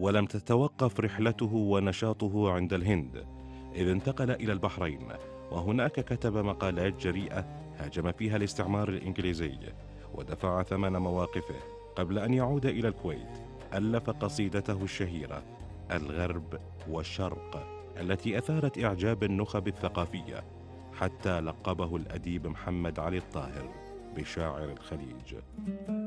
ولم تتوقف رحلته ونشاطه عند الهند، إذ انتقل إلى البحرين، وهناك كتب مقالات جريئة هاجم فيها الاستعمار الإنجليزي ودفع ثمن مواقفه. قبل أن يعود إلى الكويت ألف قصيدته الشهيرة الغرب والشرق، التي أثارت إعجاب النخب الثقافية، حتى لقبه الأديب محمد علي الطاهر بشاعر الخليج.